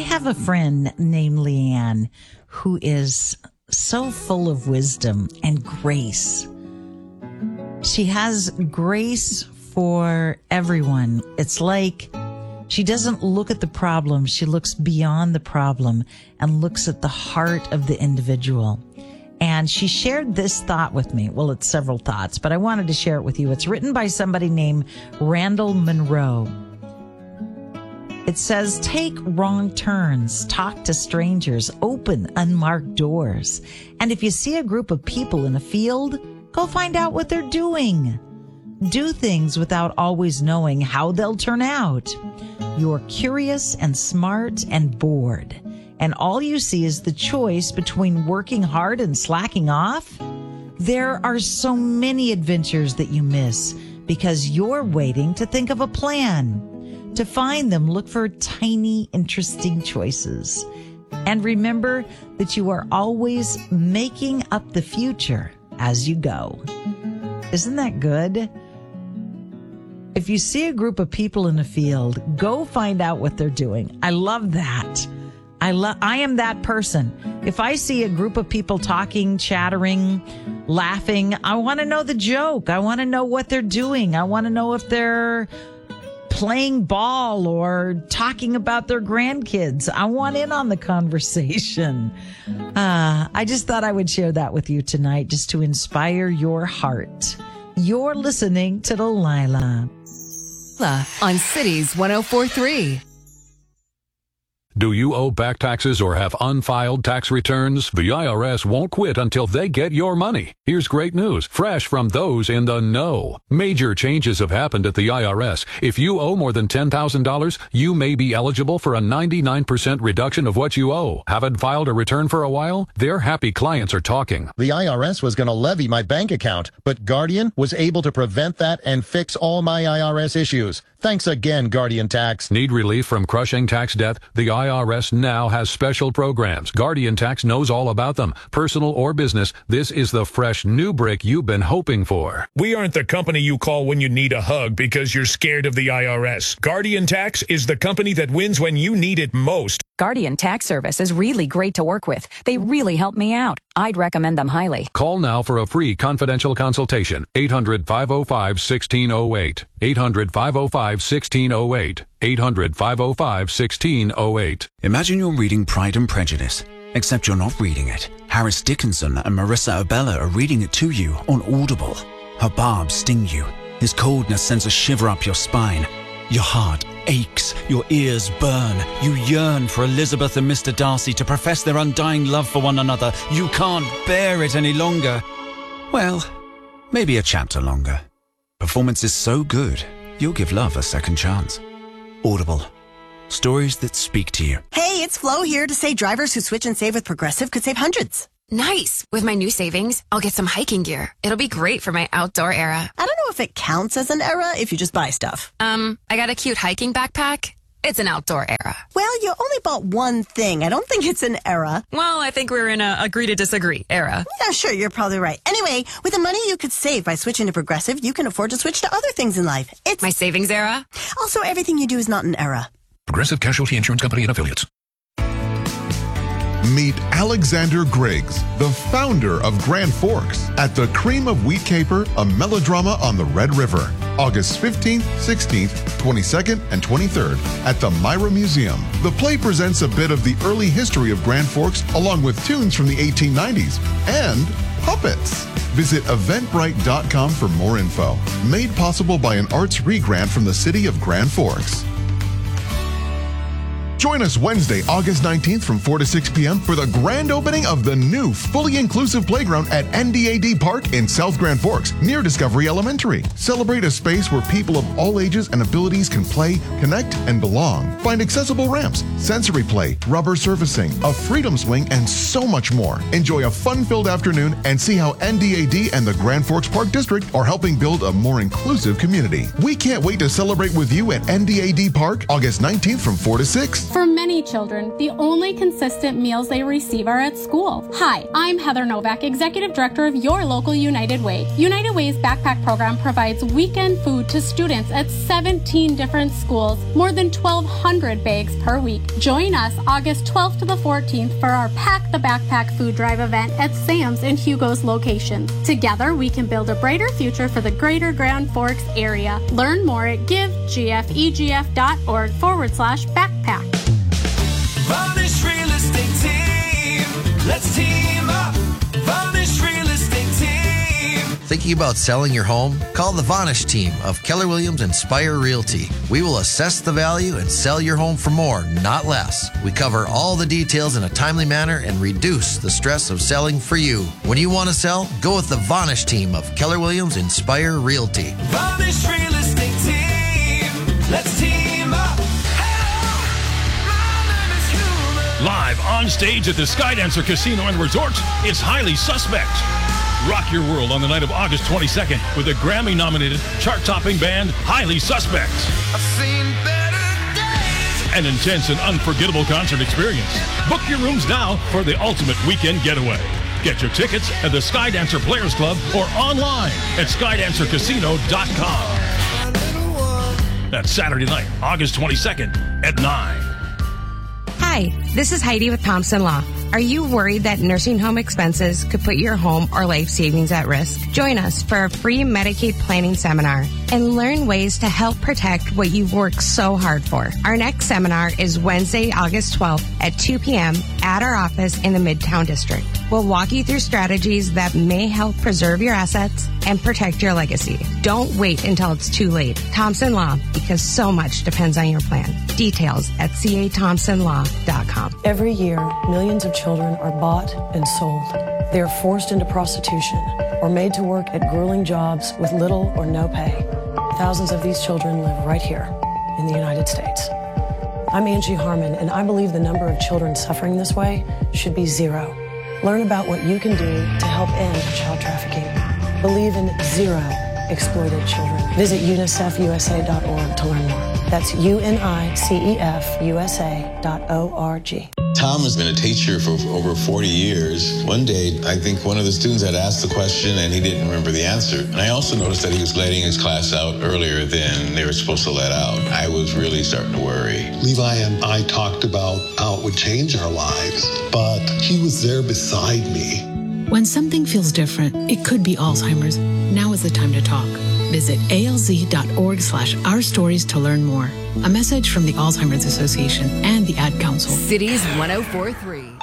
have a friend named Leanne who is so full of wisdom and grace. She has grace for everyone. It's like she doesn't look at the problem. She looks beyond the problem and looks at the heart of the individual. And she shared this thought with me. Well, it's several thoughts, but I wanted to share it with you. It's written by somebody named Randall Monroe. It says, take wrong turns, talk to strangers, open unmarked doors. And if you see a group of people in a field, go find out what they're doing. Do things without always knowing how they'll turn out. You're curious and smart and bored. And all you see is the choice between working hard and slacking off. There are so many adventures that you miss because you're waiting to think of a plan. To find them, look for tiny, interesting choices. And remember that you are always making up the future as you go. Isn't that good? If you see a group of people in a field, go find out what they're doing. I love that. I am that person. If I see a group of people talking, chattering, laughing, I want to know the joke. I want to know what they're doing. I want to know if they're playing ball or talking about their grandkids. I want in on the conversation. I just thought I would share that with you tonight just to inspire your heart. You're listening to Delilah on Cities 104.3. Do you owe back taxes or have unfiled tax returns? The IRS won't quit until they get your money. Here's great news, fresh from those in the know. Major changes have happened at the IRS. If you owe more than $10,000, you may be eligible for a 99% reduction of what you owe. Haven't filed a return for a while? Their happy clients are talking. The IRS was going to levy my bank account, but Guardian was able to prevent that and fix all my IRS issues. Thanks again, Guardian Tax. Need relief from crushing tax debt? The IRS now has special programs. Guardian Tax knows all about them. Personal or business, this is the fresh new brick you've been hoping for. We aren't the company you call when you need a hug because you're scared of the IRS. Guardian Tax is the company that wins when you need it most. Guardian Tax Service is really great to work with. They really help me out. I'd recommend them highly. Call now for a free confidential consultation. 800-505-1608. 800-505-1608. 800-505-1608. Imagine you're reading Pride and Prejudice, except you're not reading it. Harris Dickinson and Marissa Abella are reading it to you on Audible. Her barbs sting you. His coldness sends a shiver up your spine. Your heart aches, your ears burn. You yearn for Elizabeth and Mr. Darcy to profess their undying love for one another. You can't bear it any longer. Well, maybe a chapter longer. Performance is so good, you'll give love a second chance. Audible. Stories that speak to you. Hey, it's Flo here to say drivers who switch and save with Progressive could save hundreds. Nice. With my new savings, I'll get some hiking gear. It'll be great for my outdoor era. I don't know if it counts as an era if you just buy stuff. I got a cute hiking backpack. It's an outdoor era. Well, you only bought one thing. I don't think it's an era. Well, I think we're in a agree to disagree era. Yeah, sure, you're probably right. Anyway, with the money you could save by switching to Progressive, you can afford to switch to other things in life. It's my savings era. Also, everything you do is not an era. Progressive Casualty Insurance Company and Affiliates. Meet Alexander Griggs, the founder of Grand Forks, at the Cream of Wheat Caper, a melodrama on the Red River, August 15th, 16th, 22nd, and 23rd at the Myra Museum. The play presents a bit of the early history of Grand Forks along with tunes from the 1890s and puppets. Visit eventbrite.com for more info. Made possible by an Arts Re-Grant from the City of Grand Forks. Join us Wednesday, August 19th from 4 to 6 p.m. for the grand opening of the new fully inclusive playground at NDAD Park in South Grand Forks, near Discovery Elementary. Celebrate a space where people of all ages and abilities can play, connect, and belong. Find accessible ramps, sensory play, rubber surfacing, a freedom swing, and so much more. Enjoy a fun-filled afternoon and see how NDAD and the Grand Forks Park District are helping build a more inclusive community. We can't wait to celebrate with you at NDAD Park, August 19th from 4 to 6. For many children, the only consistent meals they receive are at school. Hi, I'm Heather Novak, Executive Director of your local United Way. United Way's backpack program provides weekend food to students at 17 different schools, more than 1,200 bags per week. Join us August 12th to the 14th for our Pack the Backpack food drive event at Sam's and Hugo's locations. Together, we can build a brighter future for the greater Grand Forks area. Learn more at givegfegf.org/backpack. Varnish Real Estate Team. Let's team up. Varnish Real Estate Team. Thinking about selling your home? Call the Varnish team of Keller Williams Inspire Realty. We will assess the value and sell your home for more, not less. We cover all the details in a timely manner and reduce the stress of selling for you. When you want to sell, go with the Varnish team of Keller Williams Inspire Realty. Varnish Real Estate Team. Let's team up. Live on stage at the Skydancer Casino and Resort, it's Highly Suspect. Rock your world on the night of August 22nd with the Grammy-nominated, chart-topping band Highly Suspect. I've seen better days. An intense and unforgettable concert experience. Book your rooms now for the ultimate weekend getaway. Get your tickets at the Skydancer Players Club or online at skydancercasino.com. That's Saturday night, August 22nd at 9. Hi, this is Heidi with Thompson Law. Are you worried that nursing home expenses could put your home or life savings at risk? Join us for a free Medicaid planning seminar and learn ways to help protect what you've worked so hard for. Our next seminar is Wednesday, August 12th at 2 p.m. at our office in the Midtown District. We'll walk you through strategies that may help preserve your assets and protect your legacy. Don't wait until it's too late. Thompson Law, because so much depends on your plan. Details at cathompsonlaw.com. Every year, millions of children are bought and sold. They are forced into prostitution or made to work at grueling jobs with little or no pay. Thousands of these children live right here in the United States. I'm Angie Harmon, and I believe the number of children suffering this way should be zero. Learn about what you can do to help end child trafficking. Believe in zero exploited children. Visit UNICEFUSA.org to learn more. That's UNICEFUSA.org. Tom has been a teacher for over 40 years. One day, I think one of the students had asked the question and he didn't remember the answer. And I also noticed that he was letting his class out earlier than they were supposed to let out. I was really starting to worry. Levi and I talked about how it would change our lives, but he was there beside me. When something feels different, it could be Alzheimer's. Now is the time to talk. Visit alz.org/ourstories to learn more. A message from the Alzheimer's Association and the Ad Council. Cities 104.3.